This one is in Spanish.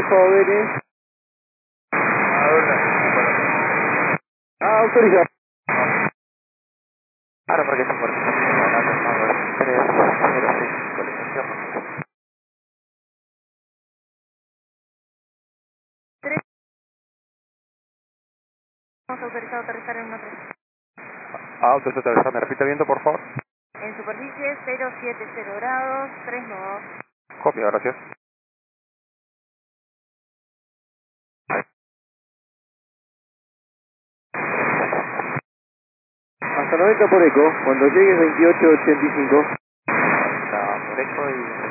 jóvenes. Autorizado. Ahora porque se corta. 306, actualización. 3, hemos autorizado aterrizar en una 3. Auto está aterrizado, ¿me repite viento, por favor? En superficie 070 grados, 3 nodos. Copia, gracias. Hasta 90 por eco. Cuando llegues 2885. Está por eco y